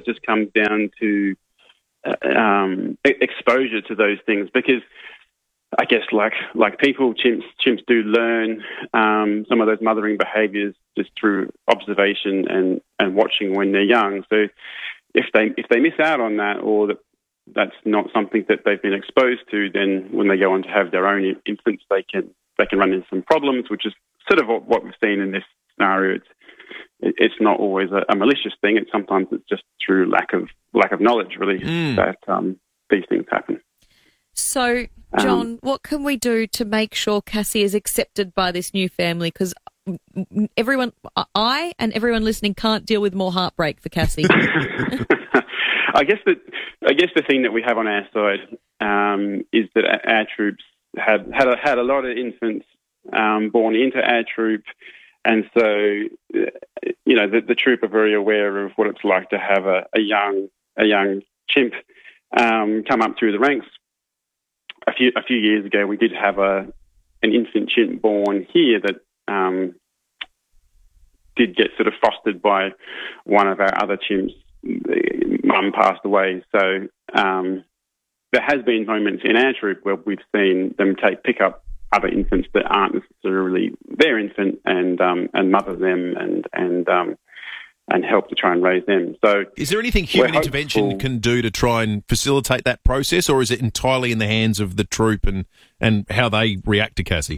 it just comes down to exposure to those things, because I guess like people, chimps do learn some of those mothering behaviours just through observation and watching when they're young. So if they miss out on that, or that's not something that they've been exposed to, then when they go on to have their own infants, they can run into some problems, which is sort of what we've seen in this scenario. It's not always a malicious thing. Sometimes it's just through lack of knowledge, really, that these things happen. So, John, what can we do to make sure Cassie is accepted by this new family? Because I and everyone listening can't deal with more heartbreak for Cassie. I guess the thing that we have on our side is that our troops had a lot of infants born into our troop, and so the troop are very aware of what it's like to have a young chimp come up through the ranks. A few years ago, we did have an infant chimp born here that did get sort of fostered by one of our other chimps. Mum passed away, so there has been moments in our troop where we've seen them pick up other infants that aren't necessarily their infant and mother them and help to try and raise them. So, is there anything human intervention can do to try and facilitate that process, or is it entirely in the hands of the troop and how they react to Cassie?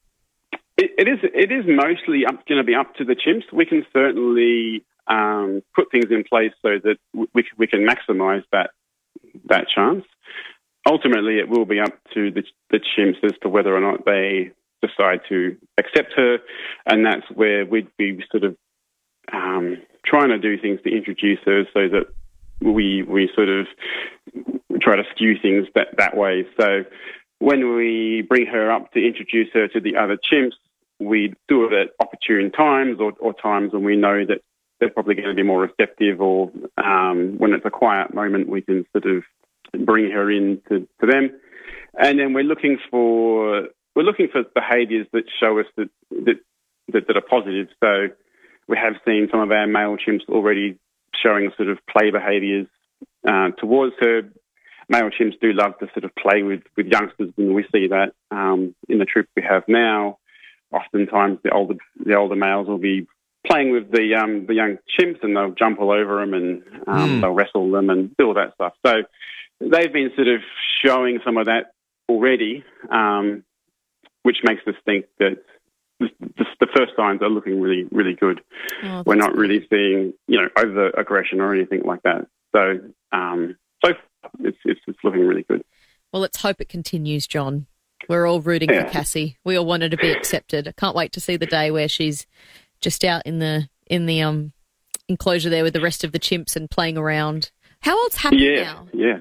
It is mostly going to be up to the chimps. We can certainly put things in place so that we can maximise that chance. Ultimately, it will be up to the chimps as to whether or not they decide to accept her, and that's where we'd be sort of trying to do things to introduce her so that we sort of try to skew things that way. So when we bring her up to introduce her to the other chimps, we do it at opportune times or times when we know that they're probably going to be more receptive, or when it's a quiet moment, we can sort of bring her in to them. And then we're looking for behaviours that show us that are positive. So we have seen some of our male chimps already showing sort of play behaviours towards her. Male chimps do love to sort of play with youngsters, and we see that in the troop we have now. Oftentimes the older males will be playing with the young chimps, and they'll jump all over them and they'll wrestle them and do all that stuff. So they've been sort of showing some of that already, which makes us think that the first signs are looking really, really good. Oh, we're not really seeing, overt aggression or anything like that. So, so far, it's looking really good. Well, let's hope it continues, John. We're all rooting for Cassie. We all want her to be accepted. I can't wait to see the day where she's just out in the enclosure there with the rest of the chimps and playing around. How old's Happy now? Yeah.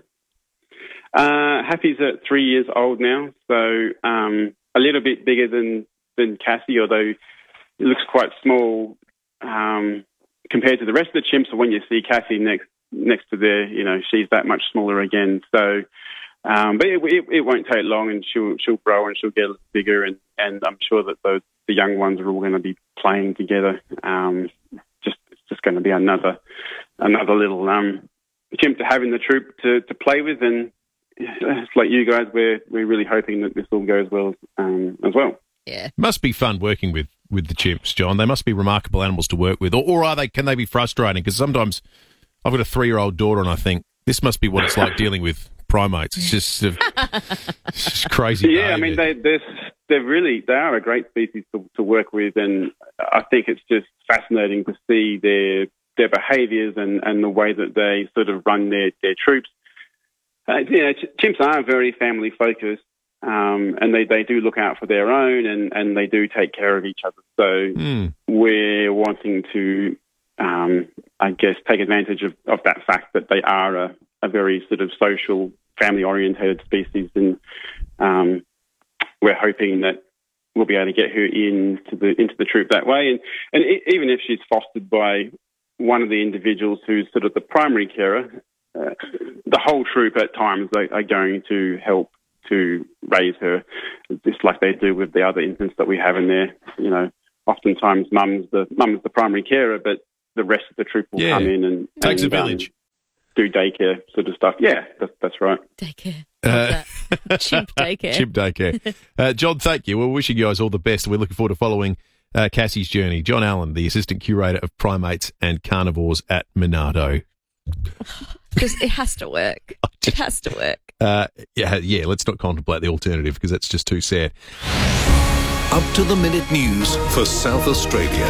Happy's at 3 years old now, so a little bit bigger than Cassie, although it looks quite small compared to the rest of the chimps. So when you see Cassie next to there, she's that much smaller again. So, but it won't take long, and she'll grow and she'll get a little bigger, and I'm sure that the young ones are all going to be playing together. It's just going to be another little chimp to have in the troop to play with, and it's like you guys, we're really hoping that this all goes well as well. Yeah, must be fun working with the chimps, John. They must be remarkable animals to work with, or can they be frustrating? Because sometimes I've got a 3-year-old daughter, and I think this must be what it's like dealing with primates. It's just it's just crazy. Yeah, behavior. I mean they are a great species to work with, and I think it's just fascinating to see their behaviours and the way that they sort of run their troops. Chimps are very family focused, and they do look out for their own, and they do take care of each other. So we're wanting to, I guess, take advantage of that fact that they are a very sort of social, family-orientated species, and we're hoping that we'll be able to get her into the troop that way. And even if she's fostered by one of the individuals who's sort of the primary carer, the whole troop at times are going to help to raise her, just like they do with the other infants that we have in there. Oftentimes mum's the primary carer, but the rest of the troop will come in and takes a village. do daycare sort of stuff. Yeah, that's right. Daycare. Chimp daycare. Chimp daycare. John, thank you. We're wishing you guys all the best. We're looking forward to following Cassie's journey. John Allen, the Assistant Curator of Primates and Carnivores at Monado. Because it has to work. It has to work. Yeah, let's not contemplate the alternative because that's just too sad. Up-to-the-minute news for South Australia.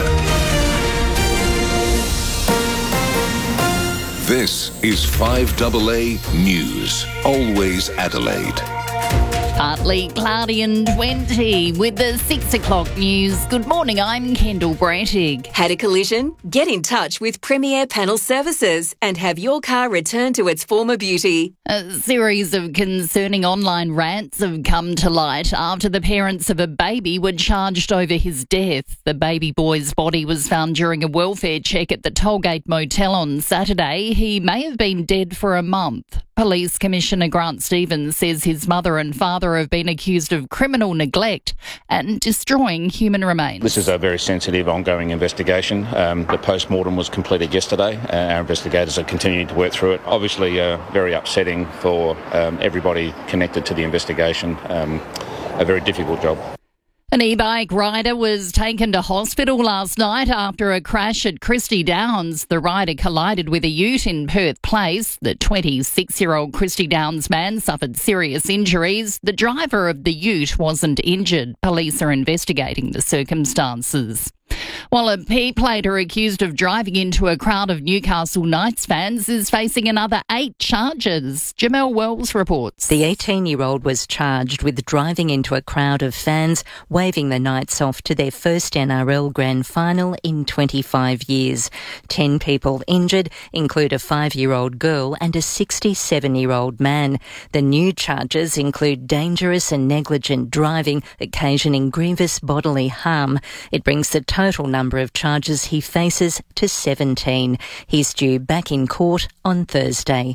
This is 5AA News, always Adelaide. Partly cloudy and 20 with the 6 o'clock news. Good morning, I'm Kendall Brantig. Had a collision? Get in touch with Premier Panel Services and have your car returned to its former beauty. A series of concerning online rants have come to light after the parents of a baby were charged over his death. The baby boy's body was found during a welfare check at the Tollgate Motel on Saturday. He may have been dead for a month. Police Commissioner Grant Stevens says his mother and father have been accused of criminal neglect and destroying human remains. This is a very sensitive, ongoing investigation. The post-mortem was completed yesterday. Our investigators are continuing to work through it. Obviously, very upsetting for everybody connected to the investigation. A very difficult job. An e-bike rider was taken to hospital last night after a crash at Christie Downs. The rider collided with a ute in Perth Place. The 26-year-old Christie Downs man suffered serious injuries. The driver of the ute wasn't injured. Police are investigating the circumstances. While a P-plater accused of driving into a crowd of Newcastle Knights fans is facing another 8 charges. Jamel Wells reports. The 18-year-old was charged with driving into a crowd of fans, waving the Knights off to their first NRL Grand Final in 25 years. 10 people injured include a 5-year-old girl and a 67-year-old man. The new charges include dangerous and negligent driving, occasioning grievous bodily harm. It brings the total number of charges he faces to 17. He's due back in court on Thursday.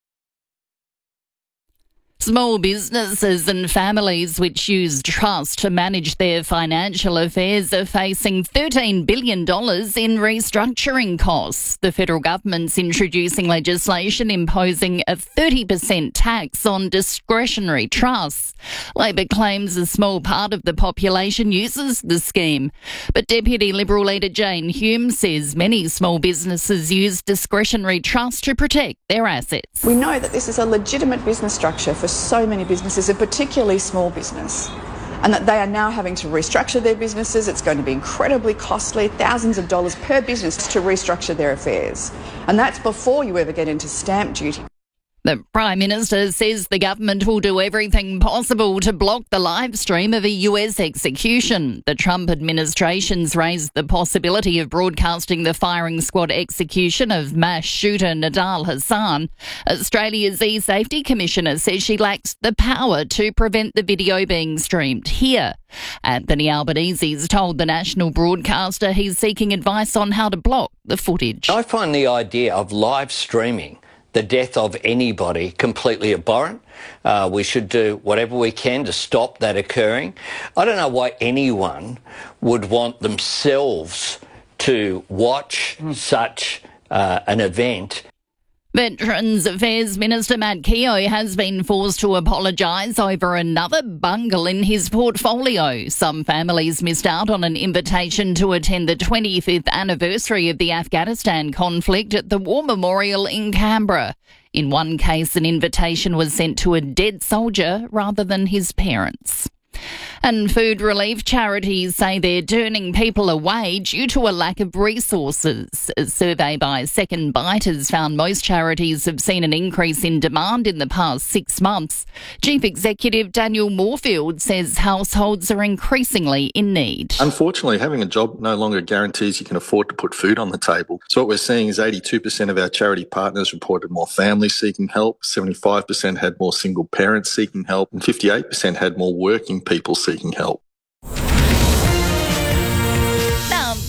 Small businesses and families which use trust to manage their financial affairs are facing $13 billion in restructuring costs. The federal government's introducing legislation imposing a 30% tax on discretionary trusts. Labor claims a small part of the population uses the scheme. But Deputy Liberal leader Jane Hume says many small businesses use discretionary trusts to protect their assets. We know that this is a legitimate business structure for so many businesses, and particularly small business, and that they are now having to restructure their businesses. It's going to be incredibly costly, thousands of dollars per business to restructure their affairs. And that's before you ever get into stamp duty. The Prime Minister says the government will do everything possible to block the live stream of a US execution. The Trump administration's raised the possibility of broadcasting the firing squad execution of mass shooter Nidal Hassan. Australia's e-Safety Commissioner says she lacks the power to prevent the video being streamed here. Anthony Albanese's told the national broadcaster he's seeking advice on how to block the footage. I find the idea of live streaming the death of anybody completely abhorrent. We should do whatever we can to stop that occurring. I don't know why anyone would want themselves to watch such an event. Veterans Affairs Minister Matt Keogh has been forced to apologise over another bungle in his portfolio. Some families missed out on an invitation to attend the 25th anniversary of the Afghanistan conflict at the War Memorial in Canberra. In one case, an invitation was sent to a dead soldier rather than his parents. And food relief charities say they're turning people away due to a lack of resources. A survey by Second Bite has found most charities have seen an increase in demand in the past 6 months. Chief Executive Daniel Moorfield says households are increasingly in need. Unfortunately, having a job no longer guarantees you can afford to put food on the table. So what we're seeing is 82% of our charity partners reported more families seeking help, 75% had more single parents seeking help, and 58% had more working people seeking help. Now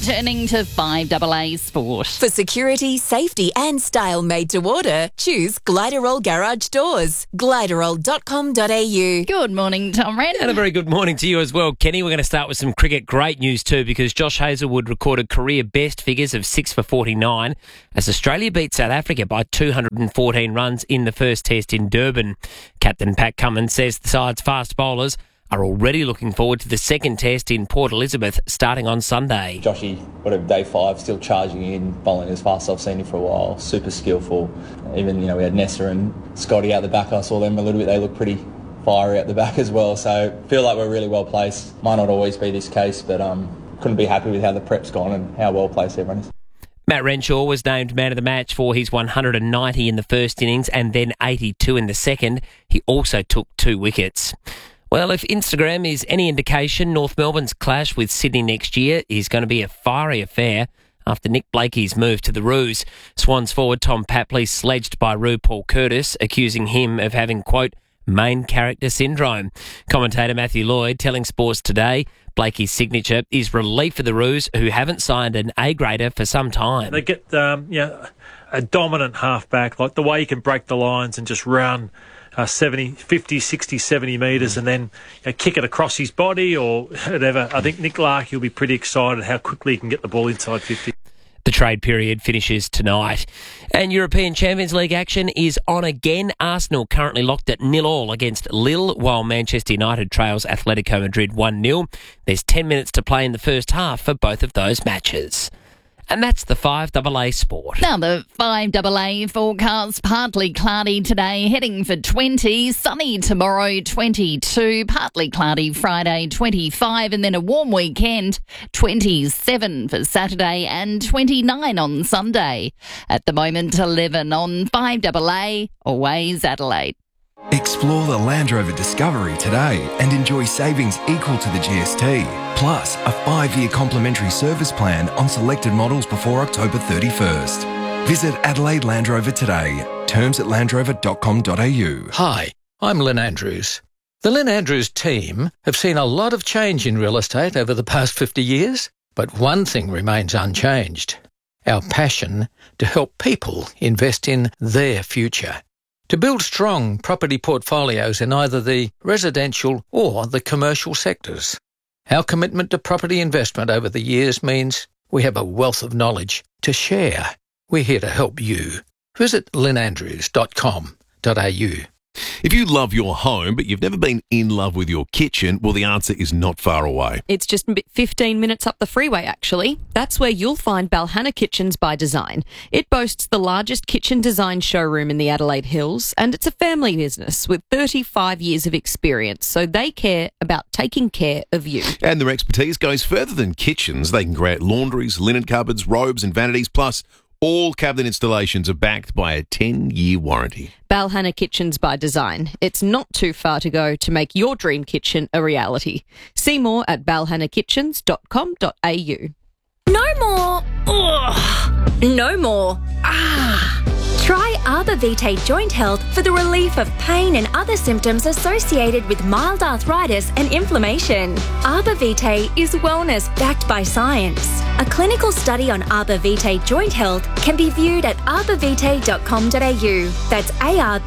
returning to 5AA Sport. For security, safety and style made to order, choose Gliderol Garage Doors. Gliderol.com.au. Good morning, Tom Wren. And a very good morning to you as well, Kenny. We're going to start with some cricket. Great news too, because Josh Hazlewood recorded career best figures of 6 for 49 as Australia beat South Africa by 214 runs in the first test in Durban. Captain Pat Cummins says the side's fast bowlers are already looking forward to the second test in Port Elizabeth starting on Sunday. Joshy, whatever, day 5, still charging in, bowling as fast as I've seen him for a while. Super skillful. Even, we had Nessa and Scotty out the back. I saw them a little bit. They look pretty fiery at the back as well. So feel like we're really well placed. Might not always be this case, but couldn't be happy with how the prep's gone and how well placed everyone is. Matt Renshaw was named man of the match for his 190 in the first innings and then 82 in the second. He also took 2 wickets. Well, if Instagram is any indication, North Melbourne's clash with Sydney next year is going to be a fiery affair after Nick Blakey's move to the Roos. Swans forward Tom Papley sledged by Paul Curtis, accusing him of having, quote, main character syndrome. Commentator Matthew Lloyd telling Sports Today Blakey's signature is relief for the Roos, who haven't signed an A-grader for some time. They get a dominant halfback, like the way he can break the lines and just run 50, 60, 70 metres and then kick it across his body or whatever. I think Nick Larkey will be pretty excited how quickly he can get the ball inside 50. The trade period finishes tonight. And European Champions League action is on again. Arsenal currently locked at 0-0 against Lille, while Manchester United trails Atletico Madrid 1-0. There's 10 minutes to play in the first half for both of those matches. And that's the 5AA Sport. Now the 5AA forecast, partly cloudy today, heading for 20, sunny tomorrow 22, partly cloudy Friday 25, and then a warm weekend 27 for Saturday and 29 on Sunday. At the moment 11 on 5AA, always Adelaide. Explore the Land Rover Discovery today and enjoy savings equal to the GST, plus a 5-year complimentary service plan on selected models before October 31st. Visit Adelaide Land Rover today. Terms at landrover.com.au. Hi, I'm Lynn Andrews. The Lynn Andrews team have seen a lot of change in real estate over the past 50 years, but one thing remains unchanged: our passion to help people invest in their future. To build strong property portfolios in either the residential or the commercial sectors. Our commitment to property investment over the years means we have a wealth of knowledge to share. We're here to help you. Visit lynnandrews.com.au. If you love your home, but you've never been in love with your kitchen, well, the answer is not far away. It's just 15 minutes up the freeway, actually. That's where you'll find Balhana Kitchens by Design. It boasts the largest kitchen design showroom in the Adelaide Hills, and it's a family business with 35 years of experience, so they care about taking care of you. And their expertise goes further than kitchens. They can create laundries, linen cupboards, robes and vanities, plus all cabinet installations are backed by a 10-year warranty. Balhana Kitchens by Design. It's not too far to go to make your dream kitchen a reality. See more at balhanakitchens.com.au. No more. Ugh. No more. Try Arbor Vitae Joint Health for the relief of pain and other symptoms associated with mild arthritis and inflammation. Arbor Vitae is wellness backed by science. A clinical study on Arbor Vitae Joint Health can be viewed at arborvitae.com.au. That's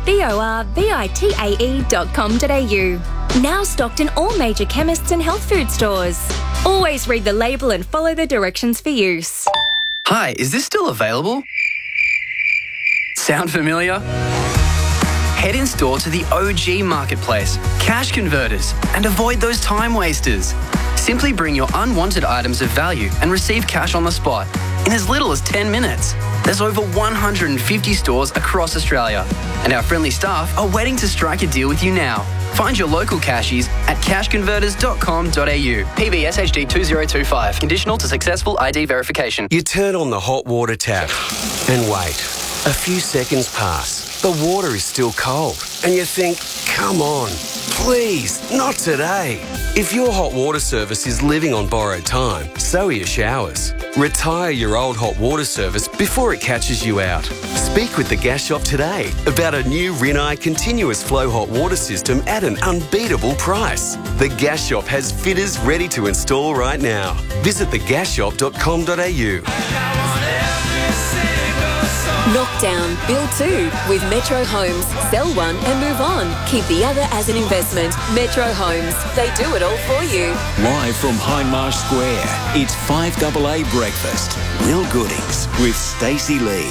ARBORVITAE.com.au. Now stocked in all major chemists and health food stores. Always read the label and follow the directions for use. Hi, is this still available? Sound familiar? Head in store to the OG Marketplace, Cash Converters, and avoid those time wasters. Simply bring your unwanted items of value and receive cash on the spot in as little as 10 minutes. There's over 150 stores across Australia, and our friendly staff are waiting to strike a deal with you now. Find your local cashies at cashconverters.com.au. PB SHD 2025. Conditional to successful ID verification. You turn on the hot water tap and wait. A few seconds pass. The water is still cold. And you think, come on, please, not today. If your hot water service is living on borrowed time, so are your showers. Retire your old hot water service before it catches you out. Speak with the Gas Shop today about a new Rinnai continuous flow hot water system at an unbeatable price. The Gas Shop has fitters ready to install right now. Visit thegasshop.com.au. Knock down, build two with Metro Homes. Sell one and move on. Keep the other as an investment. Metro Homes. They do it all for you. Live from Hindmarsh Square, it's 5AA Breakfast. Will Goodings with Stacey Lee.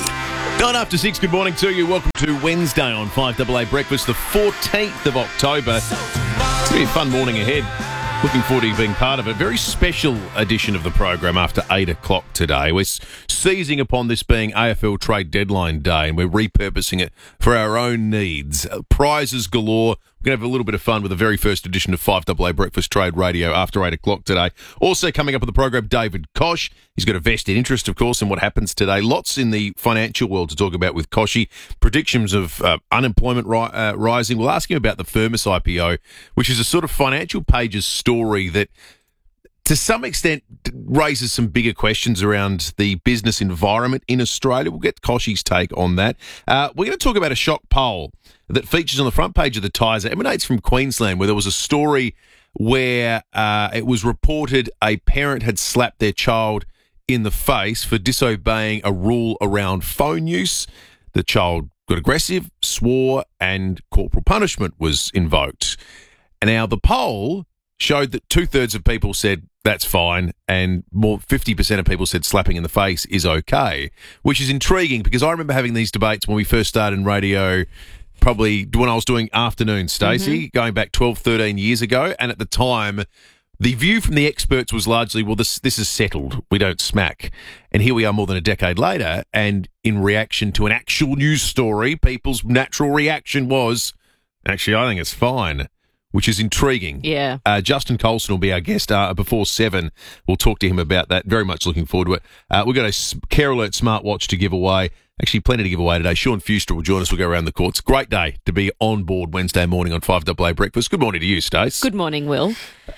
6:09, good morning to you. Welcome to Wednesday on 5AA Breakfast, the 14th of October. It's going to be a fun morning ahead. Looking forward to you being part of a very special edition of the program after 8 o'clock today. We're seizing upon this being AFL Trade Deadline Day, and we're repurposing it for our own needs. Prizes galore. We're going to have a little bit of fun with the very first edition of 5AA Breakfast Trade Radio after 8 o'clock today. Also coming up on the program, David Koch. He's got a vested interest, of course, in what happens today. Lots in the financial world to talk about with Kochie. Predictions of unemployment rising. We'll ask him about the Firmus IPO, which is a sort of Financial Pages story that to some extent raises some bigger questions around the business environment in Australia. We'll get Kochie's take on that. We're going to talk about a shock poll that features on the front page of the Times. It emanates from Queensland, where there was a story where it was reported a parent had slapped their child in the face for disobeying a rule around phone use. The child got aggressive, swore, and corporal punishment was invoked. And now the poll showed that 2/3 of people said that's fine, and 50% of people said slapping in the face is okay, which is intriguing because I remember having these debates when we first started in radio, probably when I was doing afternoon, Stacey, going back 12, 13 years ago. And at the time, the view from the experts was largely, well, this is settled. We don't smack. And here we are more than a decade later, and in reaction to an actual news story, people's natural reaction was, actually, I think it's fine, which is intriguing. Yeah. Justin Colson will be our guest before 7. We'll talk to him about that. Very much looking forward to it. We've got a Care Alert smartwatch to give away. Actually, plenty to give away today. Sean Fuster will join us. We'll go around the courts. Great day to be on board Wednesday morning on 5AA Breakfast. Good morning to you, Stace. Good morning, Will.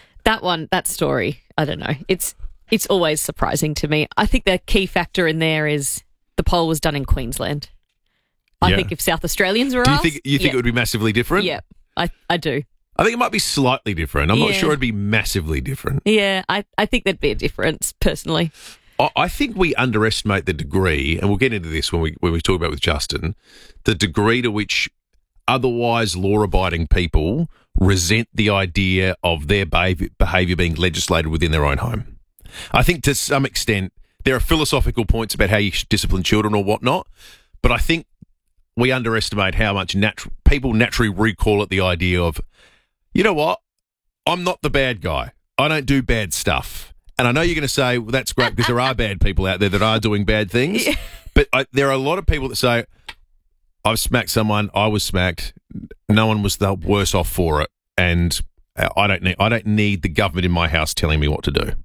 That story, I don't know. It's always surprising to me. I think the key factor in there is the poll was done in Queensland. I think if South Australians were asked... You think it would be massively different? Yeah, I do. I think it might be slightly different. I'm not sure it'd be massively different. Yeah, I think there'd be a difference, personally. I think we underestimate the degree, and we'll get into this when we talk about with Justin, the degree to which otherwise law-abiding people resent the idea of their behaviour being legislated within their own home. I think to some extent there are philosophical points about how you should discipline children or whatnot, but I think we underestimate how much people naturally recoil at the idea of, you know what, I'm not the bad guy. I don't do bad stuff. And I know you're going to say, well, that's great because there are bad people out there that are doing bad things. Yeah. But there are a lot of people that say, I've smacked someone, I was smacked, no one was the worse off for it, and I don't need the government in my house telling me what to do.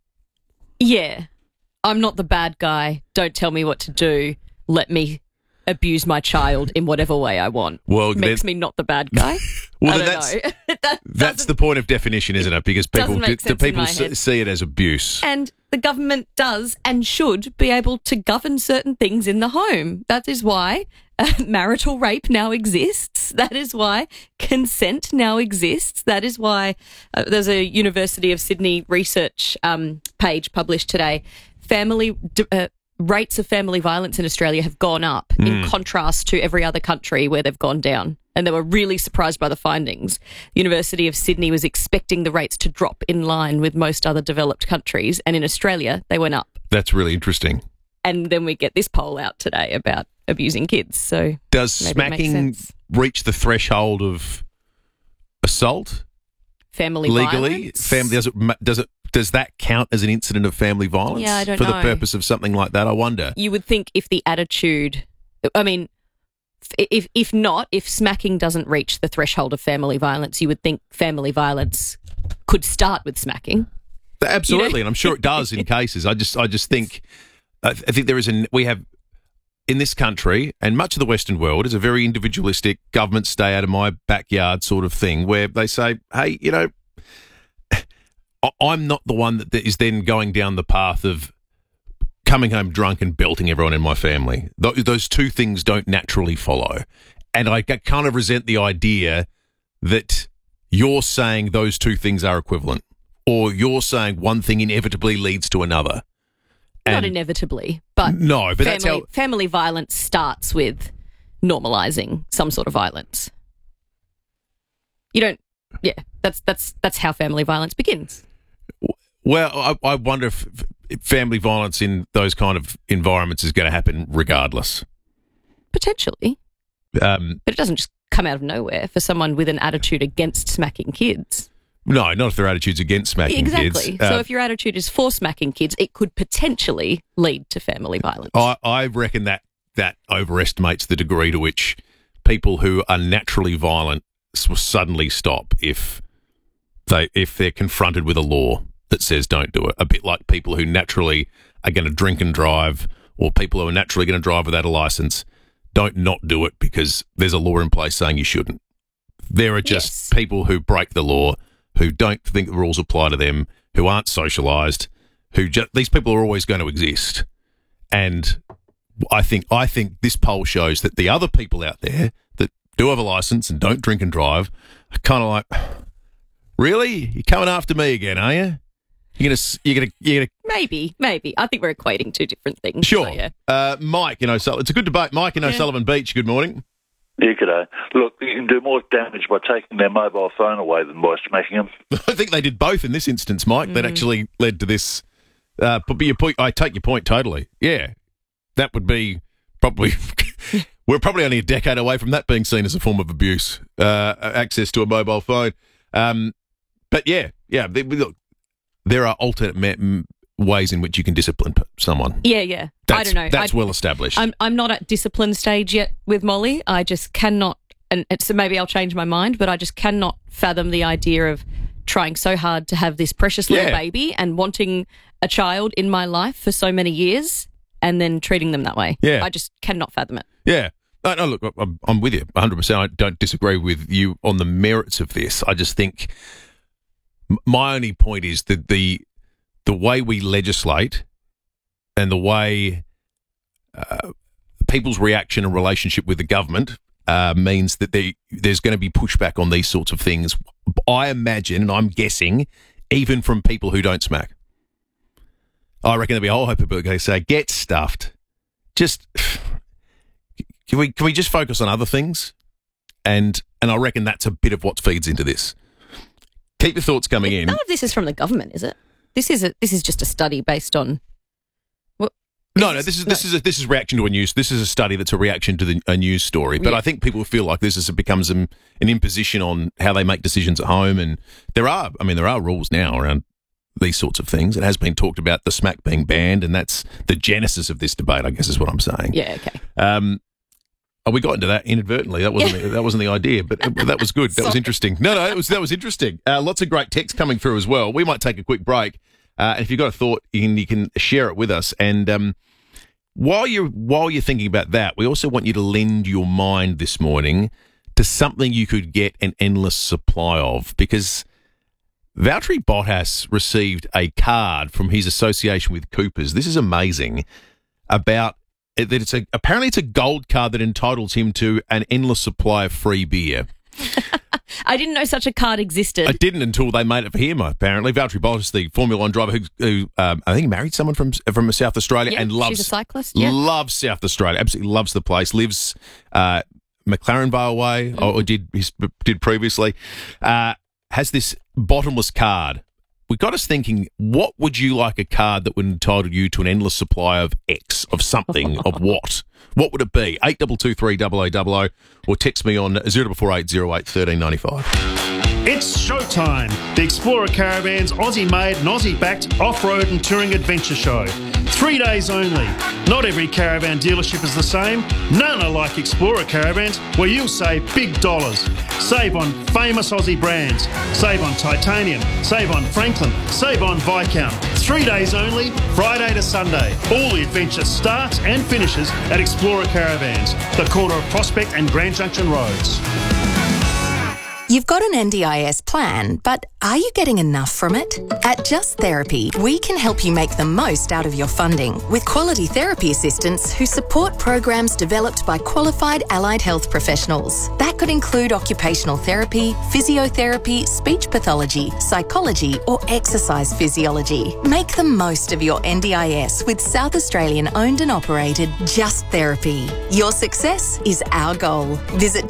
Yeah. I'm not the bad guy. Don't tell me what to do. Let me abuse my child in whatever way I want. Well, makes me not the bad guy. Well, that's the point of definition, isn't it? Because people see it as abuse. And the government does and should be able to govern certain things in the home. That is why marital rape now exists. That is why consent now exists. That is why there's a University of Sydney research page published today. Rates of family violence in Australia have gone up in contrast to every other country where they've gone down. And they were really surprised by the findings. The University of Sydney was expecting the rates to drop in line with most other developed countries. And in Australia, they went up. That's really interesting. And then we get this poll out today about abusing kids. So does smacking reach the threshold of assault? Family legally? Violence? Does that count as an incident of family violence? Yeah, I don't know. For the purpose of something like that, I wonder. You would think if the attitude... I mean, if smacking doesn't reach the threshold of family violence, you would think family violence could start with smacking. Absolutely, and I'm sure it does in cases. I just think... I think we have... In this country, and much of the Western world, is a very individualistic, government stay out of my backyard sort of thing, where they say, hey, you know... I'm not the one that is then going down the path of coming home drunk and belting everyone in my family. Those two things don't naturally follow. And I kind of resent the idea that you're saying those two things are equivalent, or you're saying one thing inevitably leads to another. Not inevitably, but no, but that's how family violence starts with normalising some sort of violence. You don't, that's how family violence begins. Well, I wonder if family violence in those kind of environments is going to happen regardless. Potentially. But it doesn't just come out of nowhere for someone with an attitude against smacking kids. No, not if their attitude's against smacking kids. Exactly. So if your attitude is for smacking kids, it could potentially lead to family violence. I reckon that overestimates the degree to which people who are naturally violent will suddenly stop if they're confronted with a law that says don't do it. A bit like people who naturally are going to drink and drive, or people who are naturally going to drive without a license, don't not do it because there's a law in place saying you shouldn't. There are just people who break the law, who don't think the rules apply to them, who aren't socialised, these people are always going to exist. And I think this poll shows that the other people out there that do have a licence and don't drink and drive are kind of like, really? You're coming after me again, are you? You're gonna. Maybe. I think we're equating two different things. Sure. So, yeah. Mike, it's a good debate. Mike in O'Sullivan Beach, good morning. Yeah, g'day. Look, you can do more damage by taking their mobile phone away than by smacking them. I think they did both in this instance, Mike. That actually led to this. I take your point totally. Yeah, that would be probably. We're probably only a decade away from that being seen as a form of abuse. Access to a mobile phone. But yeah. Look, there are alternate ways in which you can discipline someone. Yeah. I don't know. That's well established. I'm not at discipline stage yet with Molly. I just cannot, and so maybe I'll change my mind, but I just cannot fathom the idea of trying so hard to have this precious little baby and wanting a child in my life for so many years and then treating them that way. Yeah. I just cannot fathom it. Yeah. No, look, I'm with you 100%. I don't disagree with you on the merits of this. I just think my only point is that the way we legislate and the way people's reaction and relationship with the government means that there's going to be pushback on these sorts of things. I imagine, and I'm guessing, even from people who don't smack. I reckon there'll be a whole hope of people going to say, get stuffed. Just, can we just focus on other things? And I reckon that's a bit of what feeds into this. Keep your thoughts coming in. None of this is from the government, is it? This is just a study based on. This is reaction to a news. This is a study that's a reaction to a news story. But I think people feel like this becomes an imposition on how they make decisions at home. And there are rules now around these sorts of things. It has been talked about the smack being banned, and that's the genesis of this debate, I guess, is what I'm saying. Yeah. Okay. We got into that inadvertently. That wasn't the idea, but that was good. That was interesting. No, that was interesting. Lots of great text coming through as well. We might take a quick break. And if you've got a thought, you can share it with us. And while you're thinking about that, we also want you to lend your mind this morning to something you could get an endless supply of, because Valtteri Bottas received a card from his association with Coopers. This is amazing. About that apparently it's a gold card that entitles him to an endless supply of free beer. I didn't know such a card existed. I didn't until they made it for him, apparently. Valtteri Bottas, the Formula One driver who I think married someone from South Australia and loves... She's a cyclist, loves South Australia, absolutely loves the place, lives McLaren Vale way, or did previously, has this bottomless card. We got us thinking, what would you like a card that would entitle you to an endless supply of X, of something, of what? What would it be? 8223 or text me on 0448 08 1395. It's showtime. The Explorer Caravans Aussie-made and Aussie-backed off-road and touring adventure show. 3 days only. Not every caravan dealership is the same. None are like Explorer Caravans, where you'll save big dollars. Save on famous Aussie brands. Save on Titanium. Save on Franklin. Save on Viscount. 3 days only, Friday to Sunday. All the adventure starts and finishes at Explorer Caravans, the corner of Prospect and Grand Junction Roads. You've got an NDIS plan, but are you getting enough from it? At Just Therapy, we can help you make the most out of your funding with quality therapy assistants who support programs developed by qualified allied health professionals. That could include occupational therapy, physiotherapy, speech pathology, psychology, or exercise physiology. Make the most of your NDIS with South Australian owned and operated Just Therapy. Your success is our goal. Visit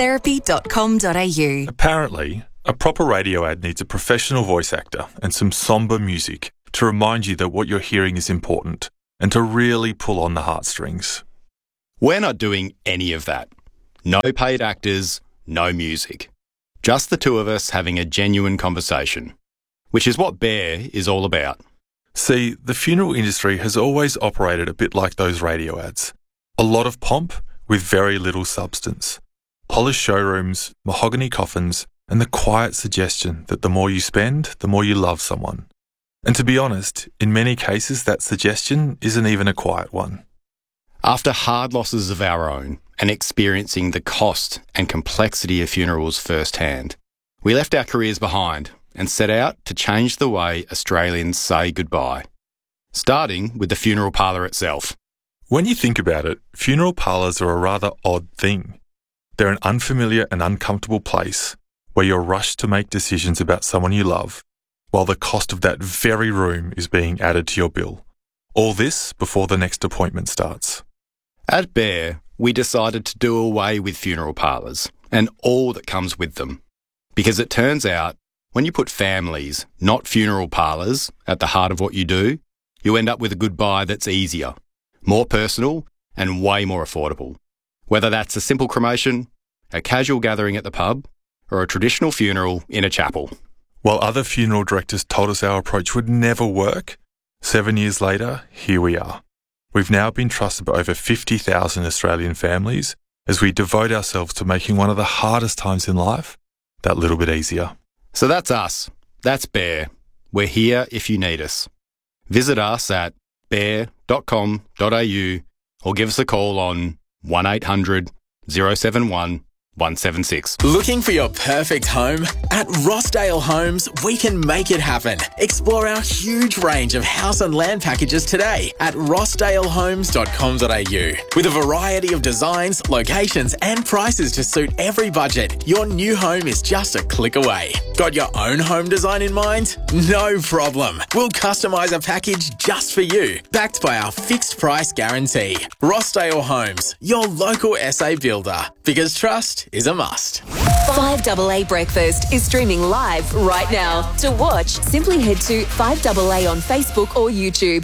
justtherapy.com.au. Apparently, a proper radio ad needs a professional voice actor and some sombre music to remind you that what you're hearing is important and to really pull on the heartstrings. We're not doing any of that. No paid actors, no music. Just the two of us having a genuine conversation, which is what Bear is all about. See, the funeral industry has always operated a bit like those radio ads. A lot of pomp with very little substance. Polished showrooms, mahogany coffins, and the quiet suggestion that the more you spend, the more you love someone. And to be honest, in many cases that suggestion isn't even a quiet one. After hard losses of our own and experiencing the cost and complexity of funerals firsthand, we left our careers behind and set out to change the way Australians say goodbye, starting with the funeral parlour itself. When you think about it, funeral parlours are a rather odd thing. They're an unfamiliar and uncomfortable place where you're rushed to make decisions about someone you love, while the cost of that very room is being added to your bill. All this before the next appointment starts. At Bear, we decided to do away with funeral parlours and all that comes with them. Because it turns out, when you put families, not funeral parlours, at the heart of what you do, you end up with a goodbye that's easier, more personal, and way more affordable. Whether that's a simple cremation, a casual gathering at the pub, or a traditional funeral in a chapel. While other funeral directors told us our approach would never work, 7 years later, here we are. We've now been trusted by over 50,000 Australian families as we devote ourselves to making one of the hardest times in life that little bit easier. So that's us. That's Bear. We're here if you need us. Visit us at bear.com.au or give us a call on 1800 071 176. Looking for your perfect home? At Rossdale Homes, we can make it happen. Explore our huge range of house and land packages today at rossdalehomes.com.au. With a variety of designs, locations and prices to suit every budget, your new home is just a click away. Got your own home design in mind? No problem. We'll customise a package just for you, backed by our fixed price guarantee. Rossdale Homes, your local SA builder. Because trust is a must. 5AA Breakfast is streaming live right now. To watch, simply head to 5AA on Facebook or YouTube.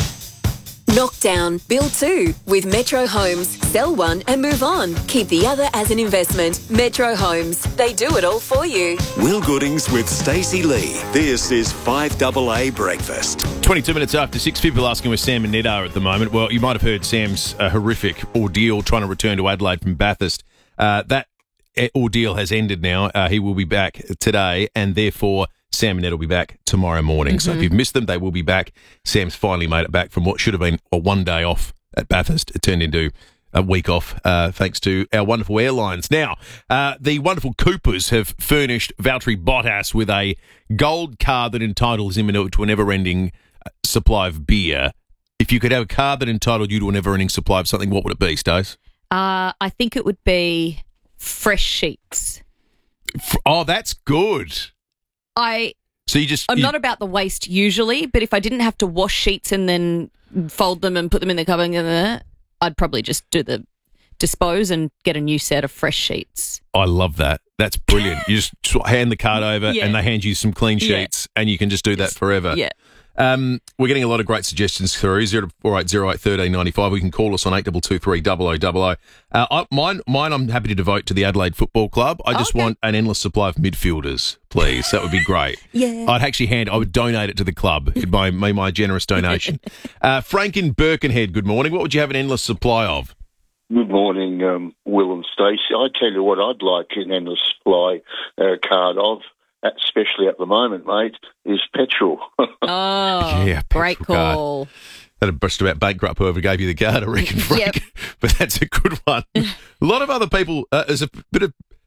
Knockdown, build two with Metro Homes. Sell one and move on. Keep the other as an investment. Metro Homes, they do it all for you. Will Goodings with Stacey Lee. This is 5AA Breakfast. 22 minutes after 6, people asking where Sam and Ned are at the moment. Well, you might have heard Sam's horrific ordeal trying to return to Adelaide from Bathurst. That ordeal has ended now. He will be back today, and therefore Sam and Ned will be back tomorrow morning. So if you've missed them, they will be back. Sam's finally made it back from what should have been a 1 day off at Bathurst. It turned into a week off, thanks to our wonderful airlines. Now, the wonderful Coopers have furnished Valtteri Bottas with a gold card that entitles him to a never-ending supply of beer. If you could have a card that entitled you to a never-ending supply of something, what would it be, Stace? I think it would be fresh sheets. Oh, that's good. I'm not about the waste usually, but if I didn't have to wash sheets and then fold them and put them in the cupboard, I'd probably just do the dispose and get a new set of fresh sheets. I love that. That's brilliant. You just hand the card over and they hand you some clean sheets and you can just do that forever. Yeah. We're getting a lot of great suggestions through. 0480081395. We can call us on 8223 0000. Mine I'm happy to devote to the Adelaide Football Club. I just want an endless supply of midfielders, please. That would be great. Yeah. I would donate it to the club. It'd be my generous donation. Frank in Birkenhead, good morning. What would you have an endless supply of? Good morning, Will and Stacey. I tell you what I'd like an endless supply card of, especially at the moment, mate, is petrol. Yeah, great call. That'd just about bankrupt whoever gave you the card, I reckon, Frank. But that's a good one. A lot of other people, there's a bit of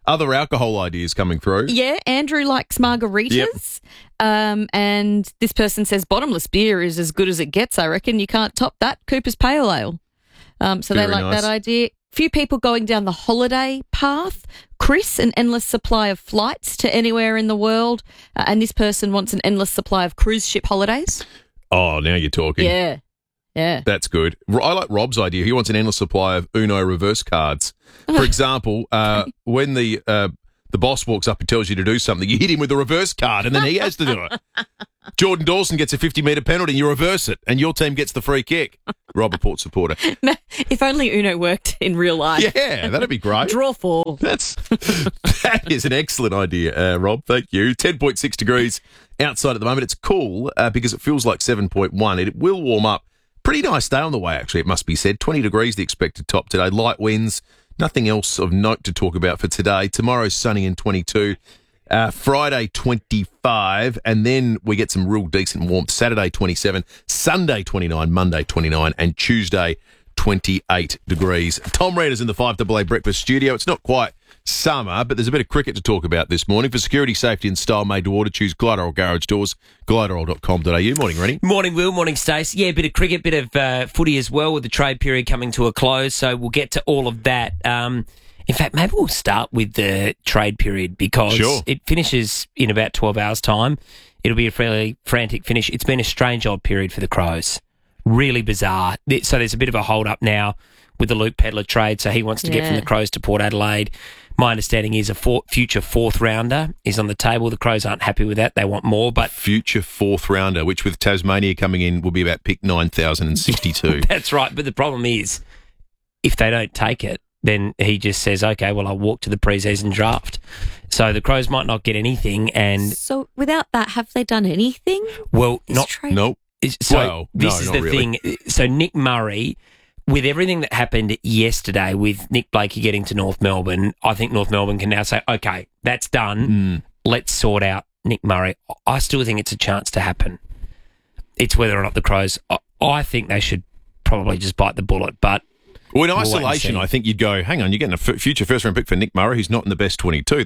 other alcohol ideas coming through. Yeah, Andrew likes margaritas. Yep. And this person says bottomless beer is as good as it gets, I reckon. You can't top that. Cooper's Pale Ale. So Very they like nice. that idea. Few people going down the holiday path. Chris, an endless supply of flights to anywhere in the world. And this person wants an endless supply of cruise ship holidays. Oh, now you're talking. Yeah. Yeah. That's good. I like Rob's idea. He wants an endless supply of Uno reverse cards. For example, when the boss walks up and tells you to do something, you hit him with a reverse card and then he has to do it. Jordan Dawson gets a 50-metre penalty and you reverse it and your team gets the free kick. Rob, a Port supporter. If only Uno worked in real life. Yeah, that'd be great. Draw 4. That is an excellent idea, Rob. Thank you. 10.6 degrees outside at the moment. It's cool because it feels like 7.1. It will warm up. Pretty nice day on the way, actually, it must be said. 20 degrees the expected top today. Light winds. Nothing else of note to talk about for today. Tomorrow's sunny and 22. Friday, 25. And then we get some real decent warmth. Saturday, 27. Sunday, 29. Monday, 29. And Tuesday, 28 degrees. Tom Reeder's in the 5AA Breakfast studio. It's not quite summer, but there's a bit of cricket to talk about this morning. For security, safety and style made to order, choose Gliderol Garage Doors, gliderol.com.au. Morning, Rennie. Morning, Will. Morning, Stace. Yeah, a bit of cricket, bit of footy as well with the trade period coming to a close, so we'll get to all of that. In fact, maybe we'll start with the trade period because it finishes in about 12 hours' time. It'll be a fairly frantic finish. It's been a strange old period for the Crows. Really bizarre. So there's a bit of a hold-up now with the Luke Pedlar trade, so he wants to get from the Crows to Port Adelaide. My understanding is a future fourth rounder is on the table. The Crows aren't happy with that. They want more. But future fourth rounder, which with Tasmania coming in will be about pick 9,062. That's right. But the problem is, if they don't take it, then he just says, okay, well, I'll walk to the pre-season draft. So the Crows might not get anything. And so without that, have they done anything? Well, Nope. So this is the thing. So Nick Murray, with everything that happened yesterday with Nick Blakey getting to North Melbourne, I think North Melbourne can now say, okay, that's done. Let's sort out Nick Murray. I still think it's a chance to happen. It's whether or not the Crows, I think they should probably just bite the bullet. But well, in isolation, I think you'd go, hang on, you're getting a future first-round pick for Nick Murray, who's not in the best 22.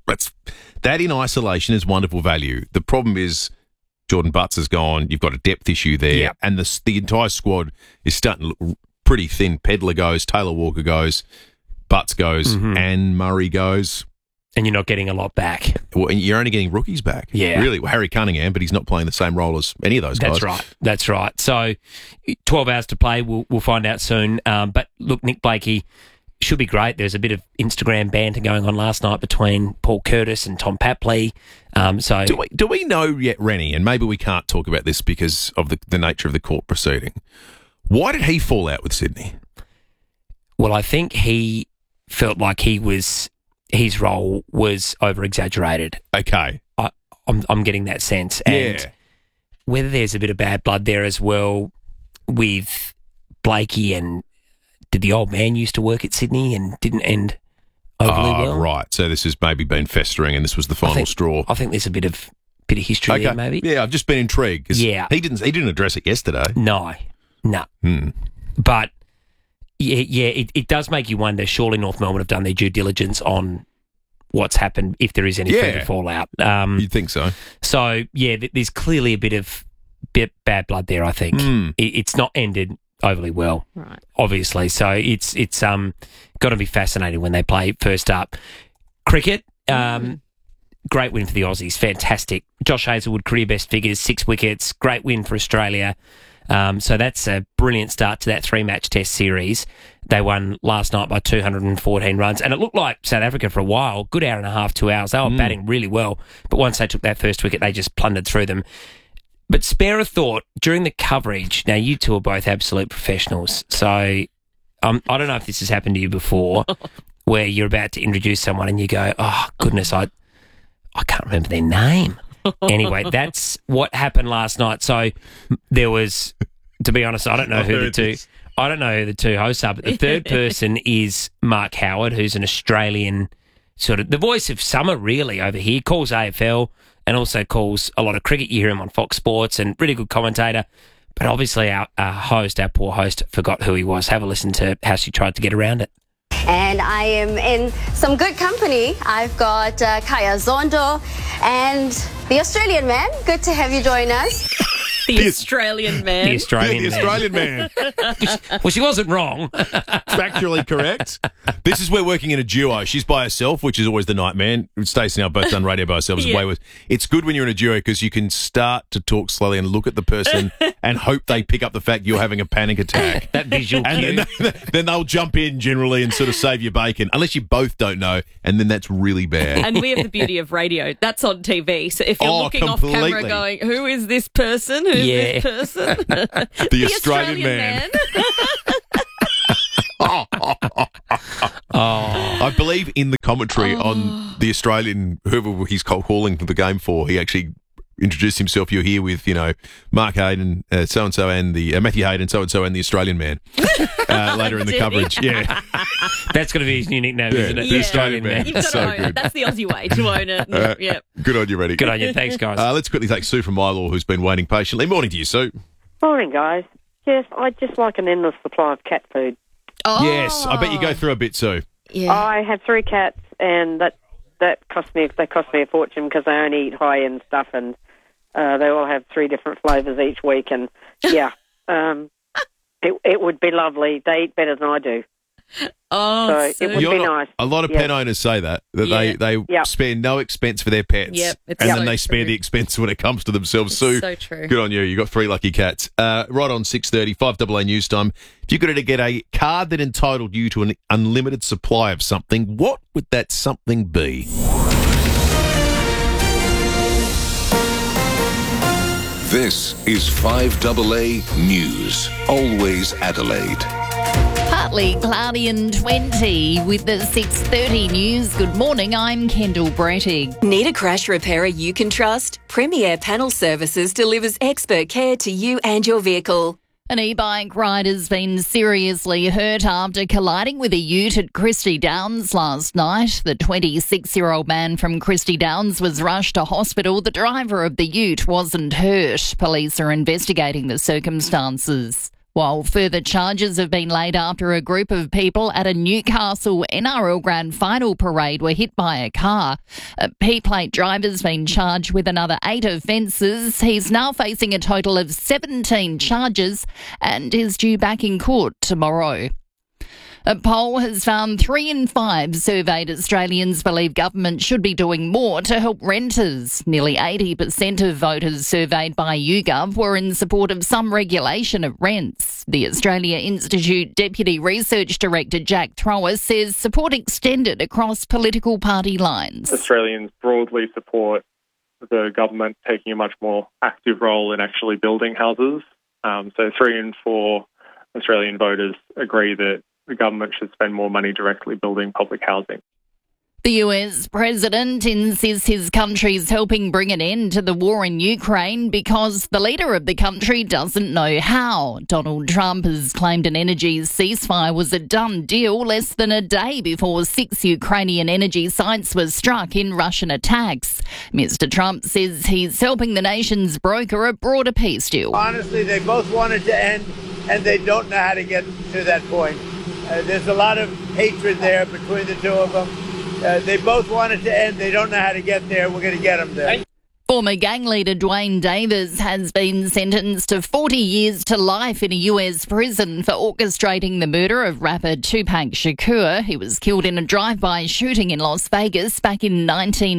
That in isolation is wonderful value. The problem is Jordan Butts has gone. You've got a depth issue there, and the entire squad is starting to look pretty thin. Pedlar goes, Taylor Walker goes, Butts goes, and Murray goes. And you're not getting a lot back. Well, and you're only getting rookies back. Yeah. Really, Harry Cunningham, but he's not playing the same role as any of those guys. That's right. So 12 hours to play. We'll find out soon. But look, Nick Blakey should be great. There's a bit of Instagram banter going on last night between Paul Curtis and Tom Papley. So do we know yet, Rennie, and maybe we can't talk about this because of the nature of the court proceeding, why did he fall out with Sydney? Well, I think he felt like his role was over-exaggerated. Okay. I'm getting that sense. And whether there's a bit of bad blood there as well with Blakey, and did the old man used to work at Sydney and didn't end overly well? Right. So this has maybe been festering and this was the final straw. I think there's a bit of history there maybe. Yeah, I've just been intrigued because he didn't address it yesterday. No. But it does make you wonder, surely North Melbourne have done their due diligence on what's happened, if there is any further fallout. You'd think so. So, there's clearly a bit of bad blood there, I think. It's not ended overly well, right? Obviously. So it's got to be fascinating when they play first up. Cricket, great win for the Aussies. Fantastic. Josh Hazlewood, career best figures, 6 wickets. Great win for Australia. So that's a brilliant start to that 3-match test series. They won last night by 214 runs, and it looked like South Africa for a while, good hour and a half, 2 hours. They were batting really well, but once they took that first wicket, they just plundered through them. But spare a thought, during the coverage, now you two are both absolute professionals, so I don't know if this has happened to you before, where you're about to introduce someone and you go, oh, goodness, I can't remember their name. Anyway, that's what happened last night. So there was, to be honest, I don't know who the two hosts are, but the third person is Mark Howard, who's an Australian sort of the voice of summer really over here, calls AFL and also calls a lot of cricket. You hear him on Fox Sports and really good commentator. But obviously our poor host, forgot who he was. Have a listen to how she tried to get around it. and I am in some good company. I've got Kaya Zondo and the Australian man. Good to have you join us. The Australian man. The Australian man. Well, she wasn't wrong. Factually correct. This is where working in a duo. She's by herself, which is always the nightmare. Stacey and I have both done radio by ourselves. Yeah. It's good when you're in a duo because you can start to talk slowly and look at the person and hope they pick up the fact you're having a panic attack. That visual cue. And then they'll jump in generally and sort of save your bacon, unless you both don't know, and then that's really bad. And we have the beauty of radio. That's on TV. So if you're looking completely. off camera going, who is this person? Who's this person? The Australian man. I believe in the commentary on the Australian, whoever he's calling the game for, he actually introduced himself. You're here with, Mark Hayden, so-and-so, and the Matthew Hayden, so-and-so, and the Australian man later in the coverage. Yeah. That's going to be his new nickname, isn't it? The Australian man. You've got to own it. That's the Aussie way to own it. Yep. Good on you, Reddy. Good on you. Thanks, guys. Let's quickly take Sue from Mylor, who's been waiting patiently. Morning to you, Sue. Morning, guys. Yes, I'd just like an endless supply of cat food. Oh. Yes, I bet you go through a bit, Sue. Yeah. I have 3 cats, and they cost me a fortune because they only eat high-end stuff, and they all have 3 different flavours each week, and yeah, it would be lovely. They eat better than I do. Oh, so it would be nice. A lot of pet owners say that they spare no expense for their pets, Yep, it's and so then they spare true. the expense when it comes to themselves. Sue, so true. Good on you. You got 3 lucky cats. Right on 6:30, 5AA news time. If you could get a card that entitled you to an unlimited supply of something, what would that something be? This is 5AA News. Always Adelaide. Partly cloudy and 20 with the 6:30 news. Good morning, I'm Kendall Brettig. Need a crash repairer you can trust? Premier Panel Services delivers expert care to you and your vehicle. An e-bike rider's been seriously hurt after colliding with a ute at Christie Downs last night. The 26-year-old man from Christie Downs was rushed to hospital. The driver of the ute wasn't hurt. Police are investigating the circumstances. While further charges have been laid after a group of people at a Newcastle NRL Grand Final parade were hit by a car. A P-plate driver's been charged with another 8 offences. He's now facing a total of 17 charges and is due back in court tomorrow. A poll has found 3 in 5 surveyed Australians believe government should be doing more to help renters. Nearly 80% of voters surveyed by YouGov were in support of some regulation of rents. The Australia Institute Deputy Research Director Jack Thrower says support extended across political party lines. Australians broadly support the government taking a much more active role in actually building houses. So 3 in 4 Australian voters agree that the government should spend more money directly building public housing. The US president insists his country's helping bring an end to the war in Ukraine because the leader of the country doesn't know how. Donald Trump has claimed an energy ceasefire was a done deal less than a day before 6 Ukrainian energy sites were struck in Russian attacks. Mr. Trump says he's helping the nations broker a broader peace deal. Honestly, they both wanted to end, and they don't know how to get to that point. There's a lot of hatred there between the two of them. They both wanted to end. They don't know how to get there. We're going to get them there. Former gang leader Dwayne Davis has been sentenced to 40 years to life in a US prison for orchestrating the murder of rapper Tupac Shakur. He was killed in a drive-by shooting in Las Vegas back in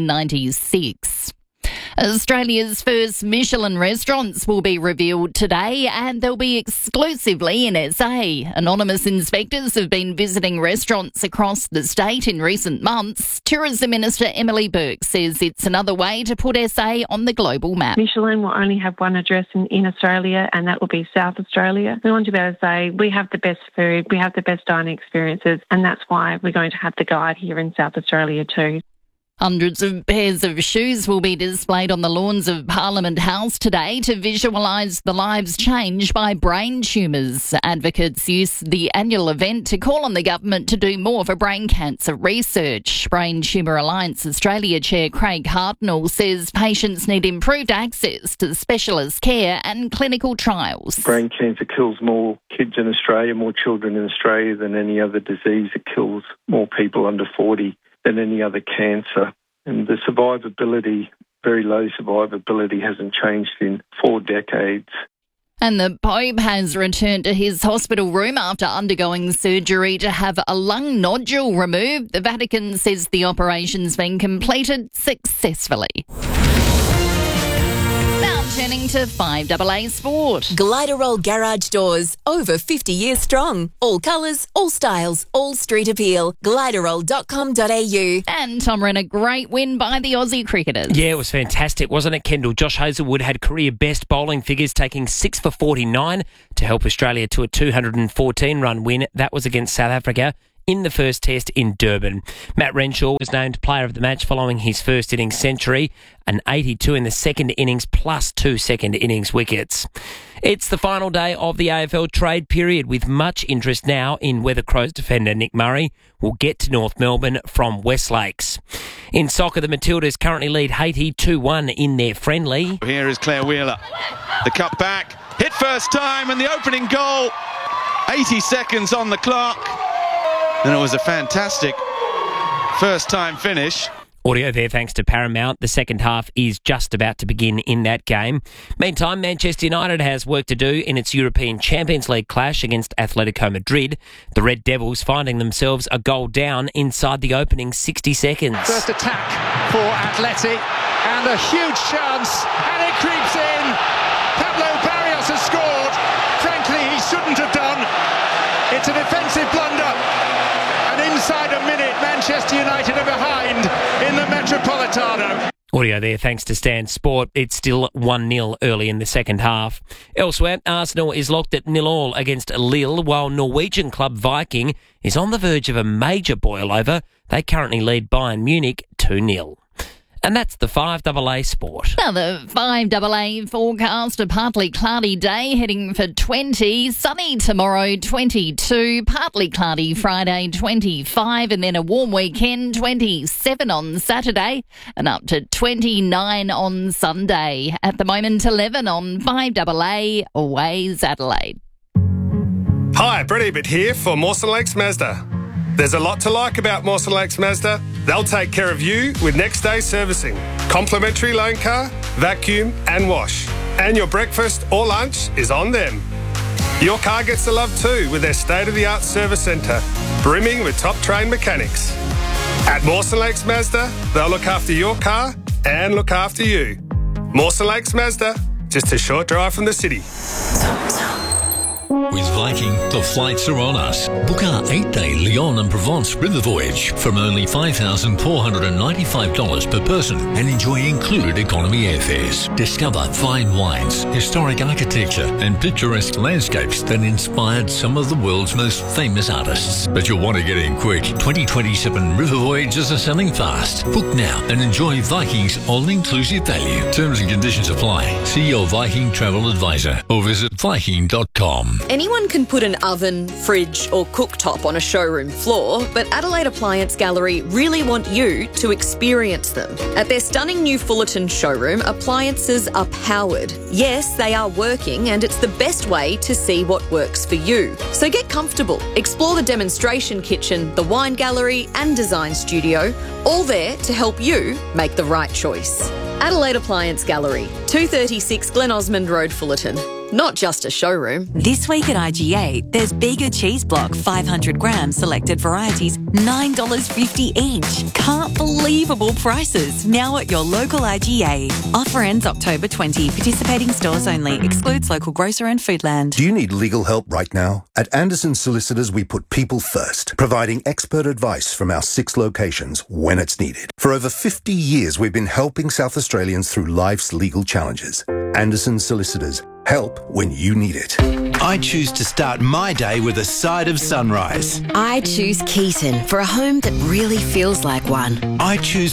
1996. Australia's first Michelin restaurants will be revealed today and they'll be exclusively in SA. Anonymous inspectors have been visiting restaurants across the state in recent months. Tourism Minister Emily Burke says it's another way to put SA on the global map. Michelin will only have one address in Australia, and that will be South Australia. We want to be able to say we have the best food, we have the best dining experiences, and that's why we're going to have the guide here in South Australia too. Hundreds of pairs of shoes will be displayed on the lawns of Parliament House today to visualise the lives changed by brain tumours. Advocates use the annual event to call on the government to do more for brain cancer research. Brain Tumour Alliance Australia Chair Craig Hartnell says patients need improved access to specialist care and clinical trials. Brain cancer kills more kids in Australia, more children in Australia than any other disease. It kills more people under 40 than any other cancer. And the survivability, very low survivability, hasn't changed in 4 decades. And the Pope has returned to his hospital room after undergoing surgery to have a lung nodule removed. The Vatican says the operation's been completed successfully. Turning to 5AA Sport. Gliderol Garage Doors, over 50 years strong. All colours, all styles, all street appeal. Gliderol.com.au. And Tom ran a great win by the Aussie cricketers. Yeah, it was fantastic, wasn't it, Kendall? Josh Hazlewood had career best bowling figures, taking 6 for 49 to help Australia to a 214-run win. That was against South Africa in the first test in Durban. Matt Renshaw was named player of the match following his first innings century, an 82 in the second innings plus 2 second innings wickets. It's the final day of the AFL trade period, with much interest now in whether Crows defender Nick Murray will get to North Melbourne from West Lakes. In soccer, the Matildas currently lead Haiti 2-1 in their friendly. Here is Claire Wheeler. The cut back, hit first time, and the opening goal. 80 seconds on the clock. And it was a fantastic first-time finish. Audio there thanks to Paramount. The second half is just about to begin in that game. Meantime, Manchester United has work to do in its European Champions League clash against Atletico Madrid. The Red Devils finding themselves a goal down inside the opening 60 seconds. First attack for Atleti, and a huge chance, and it creeps in. Pablo Barrios has scored. Frankly, he shouldn't have done. It's a defensive blunder. Inside a minute, Manchester United are behind in the Metropolitano. Audio there thanks to Stan Sport. It's still 1-0 early in the second half. Elsewhere, Arsenal is locked at 0-0 against Lille, while Norwegian club Viking is on the verge of a major boil-over. They currently lead Bayern Munich 2-0. And that's the 5AA Sport. Now the 5AA forecast, a partly cloudy day heading for 20, sunny tomorrow 22, partly cloudy Friday 25, and then a warm weekend 27 on Saturday and up to 29 on Sunday. At the moment 11 on 5AA, Waze Adelaide. Hi, Brett Ebert here for Mawson Lakes Mazda. There's a lot to like about Mawson Lakes Mazda. They'll take care of you with next day servicing, complimentary loan car, vacuum and wash. And your breakfast or lunch is on them. Your car gets the love too with their state-of-the-art service centre, brimming with top-trained mechanics. At Mawson Lakes Mazda, they'll look after your car and look after you. Mawson Lakes Mazda, just a short drive from the city. With Viking, the flights are on us. Book our 8-day Lyon and Provence river voyage from only $5,495 per person and enjoy included economy airfares. Discover fine wines, historic architecture and picturesque landscapes that inspired some of the world's most famous artists. But you'll want to get in quick. 2027 river voyages are selling fast. Book now and enjoy Viking's all-inclusive value. Terms and conditions apply. See your Viking travel advisor or visit Viking.com. Anyone can put an oven, fridge or cooktop on a showroom floor, but Adelaide Appliance Gallery really want you to experience them. At their stunning new Fullerton showroom, appliances are powered. Yes, they are working, and it's the best way to see what works for you. So get comfortable. Explore the demonstration kitchen, the wine gallery and design studio, all there to help you make the right choice. Adelaide Appliance Gallery, 236 Glen Osmond Road, Fullerton. Not just a showroom. This week at IGA, there's Bega Cheese Block, 500 grams, selected varieties, $9.50 each. Can't believable prices. Now at your local IGA. Offer ends October 20. Participating stores only. Excludes local grocer and Foodland. Do you need legal help right now? At Anderson Solicitors, we put people first, providing expert advice from our 6 locations when it's needed. For over 50 years, we've been helping South Australians through life's legal challenges. Anderson Solicitors. Help when you need it. I choose to start my day with a side of sunrise. I choose Keaton for a home that really feels like one. I choose more time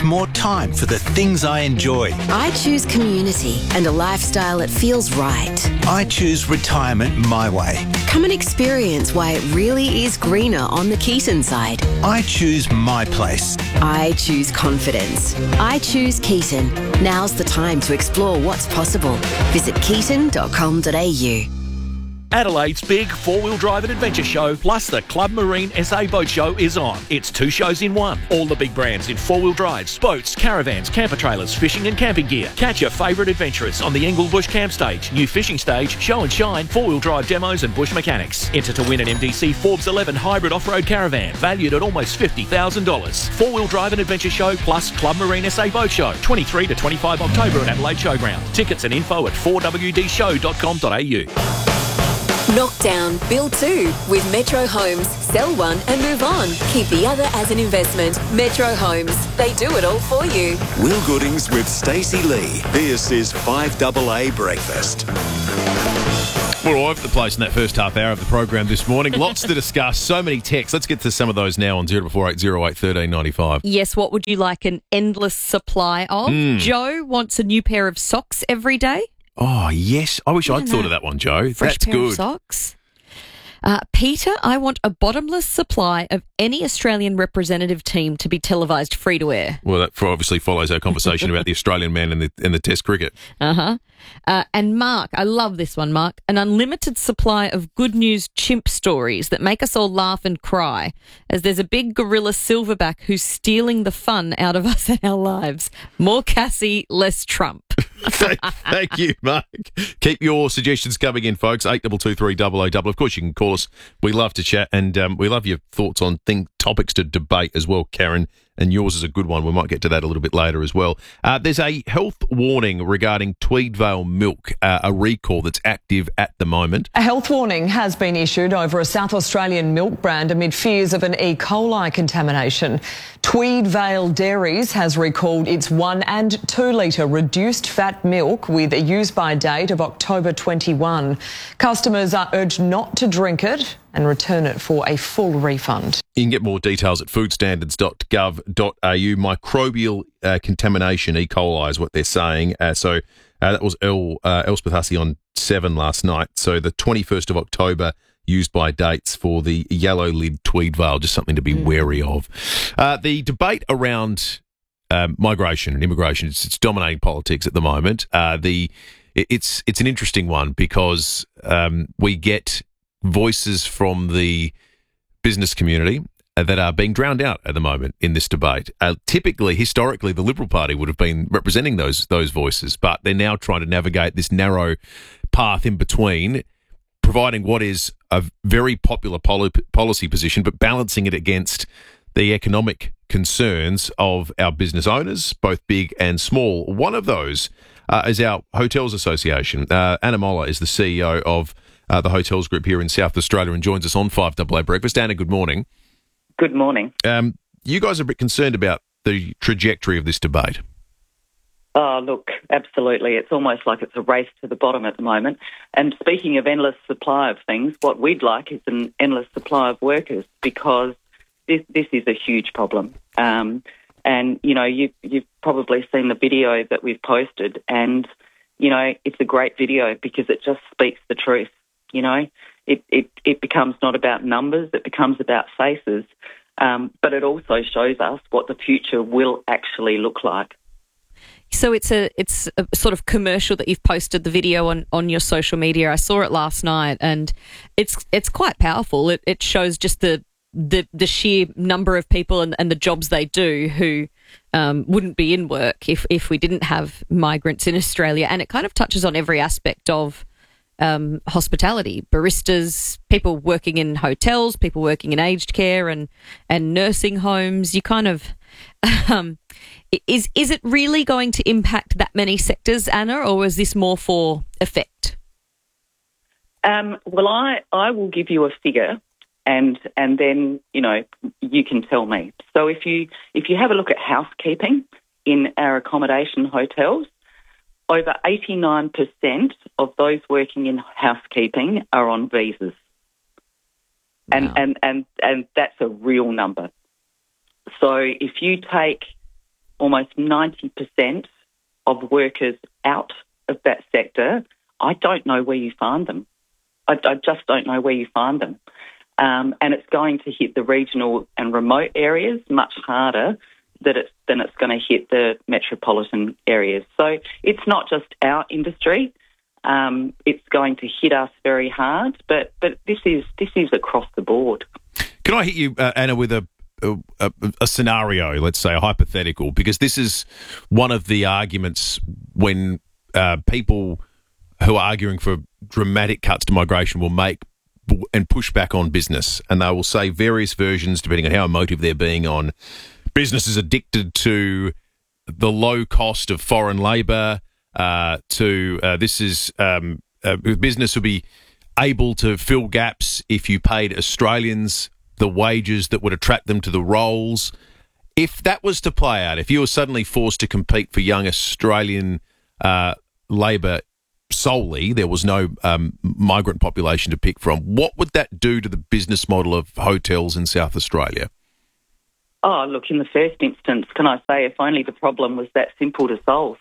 time for the things I enjoy. I choose community and a lifestyle that feels right. I choose retirement my way. Come and experience why it really is greener on the Keaton side. I choose my place. I choose confidence. I choose Keaton. Now's the time to explore what's possible. Visit keaton.com.au. Adelaide's big four-wheel drive and adventure show plus the Club Marine SA Boat Show is on. It's 2 shows in one. All the big brands in four-wheel drives, boats, caravans, camper trailers, fishing and camping gear. Catch your favourite adventurers on the Engle Bush Camp Stage, new fishing stage, show and shine, four-wheel drive demos and bush mechanics. Enter to win an MDC Forbes 11 hybrid off-road caravan valued at almost $50,000. Four-wheel drive and adventure show plus Club Marine SA Boat Show, 23 to 25 October at Adelaide Showground. Tickets and info at 4wdshow.com.au. Knock down, build 2 with Metro Homes. Sell one and move on. Keep the other as an investment. Metro Homes. They do it all for you. Will Goodings with Stacey Lee. This is 5AA Breakfast. We're all over the place in that first half hour of the program this morning. Lots to discuss. So many texts. Let's get to some of those now on 0448 08 1395. Yes, what would you like an endless supply of? Joe wants a new pair of socks every day. Oh, yes. I wish I'd thought of that one, Joe. Fresh That's pair good. of socks. Peter, I want a bottomless supply of any Australian representative team to be televised free to air. Well, that obviously follows our conversation about the Australian man in the Test cricket. And Mark, I love this one, Mark. An unlimited supply of good news chimp stories that make us all laugh and cry, as there's a big gorilla silverback who's stealing the fun out of us and our lives. More Cassie, less Trump. Thank you, Mark. Keep your suggestions coming in, folks. 8223 000. Of course, you can call us. We love to chat, and we love your thoughts on topics to debate as well, Karen. And yours is a good one. We might get to that a little bit later as well. There's a health warning regarding Tweedvale milk, a recall that's active at the moment. A health warning has been issued over a South Australian milk brand amid fears of an E. coli contamination. Tweedvale Dairies has recalled its 1 and 2 litre reduced fat milk with a use-by date of October 21. Customers are urged not to drink it and return it for a full refund. You can get more details at foodstandards.gov.au. Microbial contamination, E. coli is what they're saying. So that was Elspeth Hussey on 7 last night. So the 21st of October, used by dates for the yellow lid Tweedvale, just something to be wary of. The debate around migration and immigration, it's dominating politics at the moment. It's an interesting one because we get voices from the business community that are being drowned out at the moment in this debate. Typically, historically, the Liberal Party would have been representing those voices, but they're now trying to navigate this narrow path in between, providing what is a very popular policy position, but balancing it against the economic concerns of our business owners, both big and small. One of those is our Hotels Association. Anna Moller is the CEO of the Hotels Group here in South Australia and joins us on 5AA Breakfast. Anna, good morning. Good morning. You guys are a bit concerned about the trajectory of this debate. Oh, look, absolutely. It's almost like it's a race to the bottom at the moment. And speaking of endless supply of things, what we'd like is an endless supply of workers, because this is a huge problem. And, you know, you've probably seen the video that we've posted, and, you know, it's a great video because it just speaks the truth. You know, it becomes not about numbers, it becomes about faces, but it also shows us what the future will actually look like. So it's a sort of commercial that you've posted the video on your social media. I saw it last night, and it's quite powerful. It shows just the sheer number of people and the jobs they do who wouldn't be in work if we didn't have migrants in Australia, and it kind of touches on every aspect of hospitality, baristas, people working in hotels, people working in aged care and nursing homes. You kind of is it really going to impact that many sectors, Anna, or is this more for effect? Well, I will give you a figure, and then, you know, you can tell me. So if you have a look at housekeeping in our accommodation hotels, over 89% of those working in housekeeping are on visas. Wow. And that's a real number. So if you take almost 90% of workers out of that sector, I don't know where you find them. I just don't know where you find them. And it's going to hit the regional and remote areas much harder than it's going to hit the metropolitan areas. So it's not just our industry. It's going to hit us very hard, but this is across the board. Can I hit you, Anna, with a scenario, let's say a hypothetical, because this is one of the arguments when people who are arguing for dramatic cuts to migration will make and push back on business, and they will say various versions depending on how emotive they're being on. Business is addicted to the low cost of foreign labour. Business would be able to fill gaps if you paid Australians the wages that would attract them to the roles. If that was to play out, if you were suddenly forced to compete for young Australian labour solely, there was no migrant population to pick from, what would that do to the business model of hotels in South Australia? Oh, look, in the first instance, can I say, if only the problem was that simple to solve.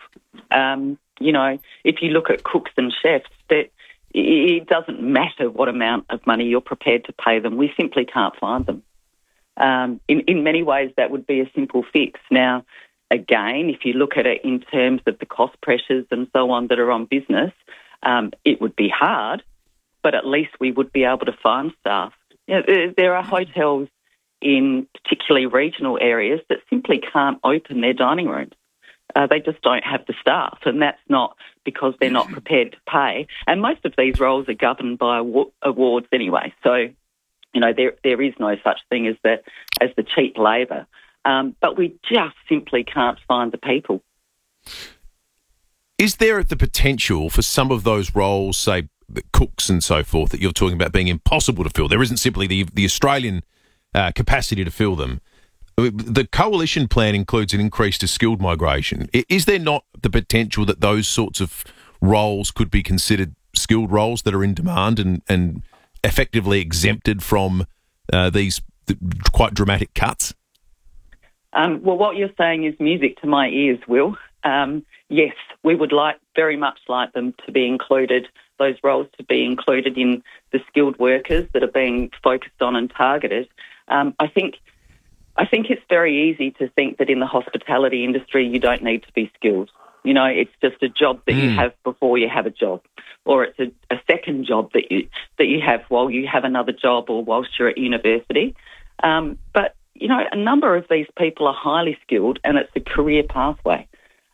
If you look at cooks and chefs, it doesn't matter what amount of money you're prepared to pay them. We simply can't find them. In many ways, that would be a simple fix. Now, again, if you look at it in terms of the cost pressures and so on that are on business, it would be hard, but at least we would be able to find staff. There are hotels in particularly regional areas that simply can't open their dining rooms. They just don't have the staff, and that's not because they're not prepared to pay. And most of these roles are governed by awards anyway. So, there is no such thing as the cheap labour. But we just simply can't find the people. Is there the potential for some of those roles, say the cooks and so forth, that you're talking about being impossible to fill? There isn't simply the Australian capacity to fill them. The coalition plan includes an increase to skilled migration. Is there not the potential that those sorts of roles could be considered skilled roles that are in demand and effectively exempted from these quite dramatic cuts? Well, what you're saying is music to my ears, Will. Yes, we would very much like them to be included, those roles to be included in the skilled workers that are being focused on and targeted. I think it's very easy to think that in the hospitality industry you don't need to be skilled. It's just a job that you have before you have a job, or it's a second job that you have while you have another job or whilst you're at university. But a number of these people are highly skilled, and it's a career pathway.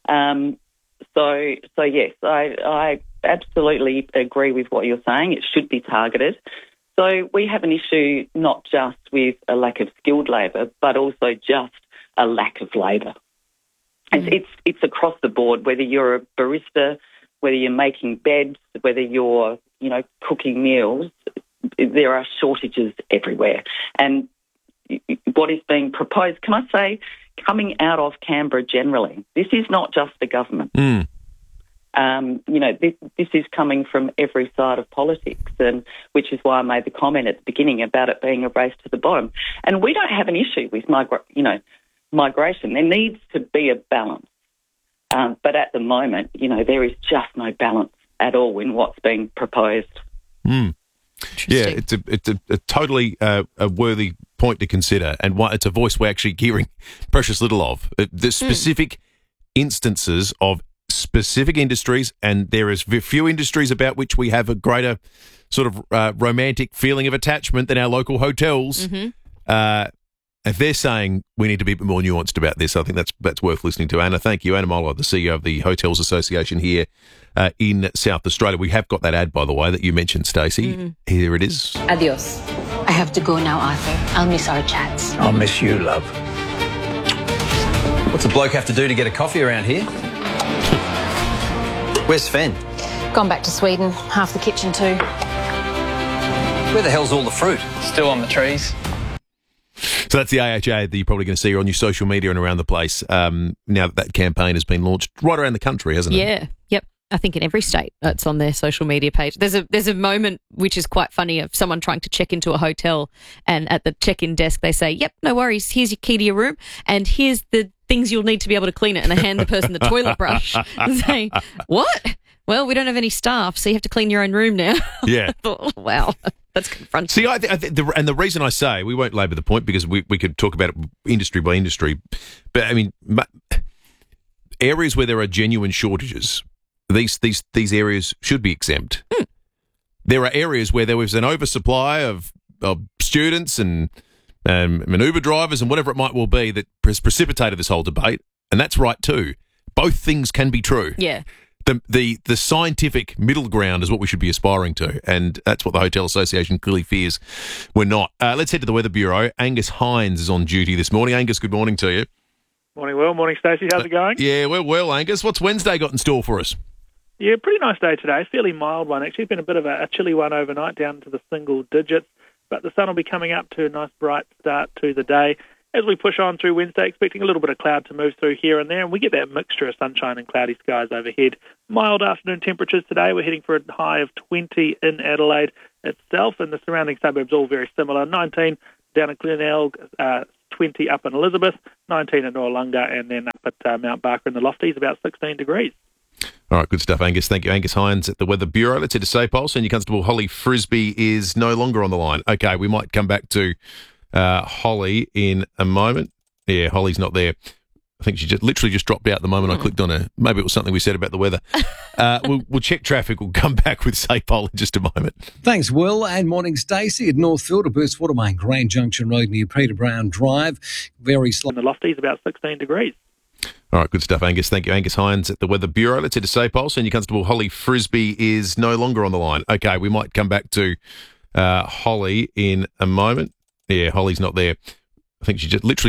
So yes, I absolutely agree with what you're saying. It should be targeted. So we have an issue not just with a lack of skilled labour, but also just a lack of labour. It's across the board, whether you're a barista, whether you're making beds, whether you're, cooking meals, there are shortages everywhere. And what is being proposed, can I say, coming out of Canberra generally, this is not just the government. This is coming from every side of politics, and which is why I made the comment at the beginning about it being a race to the bottom. And we don't have an issue with migration. There needs to be a balance, but at the moment, there is just no balance at all in what's being proposed. Yeah, it's a totally a worthy point to consider, and it's a voice we're actually hearing precious little of. The specific instances of specific industries, and there is few industries about which we have a greater sort of romantic feeling of attachment than our local hotels. If they're saying we need to be a bit more nuanced about this, I think that's worth listening to. Anna, thank you. Anna Molo, the CEO of the Hotels Association here in South Australia. We have got that ad, by the way, that you mentioned, Stacey. Here it is. Adios. I have to go now, Arthur. I'll miss our chats. I'll miss you, love. What's a bloke have to do to get a coffee around here? Where's Sven? Gone back to Sweden. Half the kitchen too. Where the hell's all the fruit? Still on the trees. So that's the AHA that you're probably going to see on your social media and around the place now that campaign has been launched right around the country, hasn't it? Yeah. Yep. I think in every state it's on their social media page. There's a moment which is quite funny of someone trying to check into a hotel, and at the check-in desk they say, "Yep, no worries. Here's your key to your room, and here's the things you'll need to be able to clean it, and I hand the person the toilet brush and say, "What? Well, we don't have any staff, so you have to clean your own room now." Yeah. Oh, wow. That's confronting. See, and the reason I say, we won't labour the point because we could talk about it industry by industry, but I mean, areas where there are genuine shortages, these areas should be exempt. There are areas where there was an oversupply of students and Uber drivers and whatever it might well be that has precipitated this whole debate, and that's right too. Both things can be true. Yeah. The scientific middle ground is what we should be aspiring to, and that's what the Hotel Association clearly fears we're not. Let's head to the Weather Bureau. Angus Hines is on duty this morning. Angus, good morning to you. Morning, Will. Morning, Stacey. How's it going? Yeah, we're well, Angus. What's Wednesday got in store for us? Yeah, pretty nice day today. Fairly mild one, actually. It's been a bit of a chilly one overnight, down to the single digits, but the sun will be coming up to a nice bright start to the day. As we push on through Wednesday, expecting a little bit of cloud to move through here and there, and we get that mixture of sunshine and cloudy skies overhead. Mild afternoon temperatures today. We're heading for a high of 20 in Adelaide itself, and the surrounding suburbs all very similar. 19 down at Glenelg, 20 up in Elizabeth, 19 at Noarlunga, and then up at Mount Barker in the Lofties, about 16 degrees. All right, good stuff, Angus. Thank you. Angus Hines at the Weather Bureau. Let's head to SAPOL. Senior Constable Holly Frisbee is no longer on the line. Okay, we might come back to Holly in a moment. Yeah, Holly's not there. I think she literally just dropped out the moment I clicked on her. Maybe it was something we said about the weather. We'll check traffic. We'll come back with SAPOL in just a moment. Thanks, Will, and morning, Stacey. At Northfield, a burst water main, Grand Junction Road near Peter Brown Drive. Very slow. In the Lofties, about 16 degrees. All right, good stuff, Angus. Thank you. Angus Hines at the Weather Bureau. Let's head to SAPOL. Senior Constable Holly Frisbee is no longer on the line. Okay, we might come back to Holly in a moment. Yeah, Holly's not there. I think she literally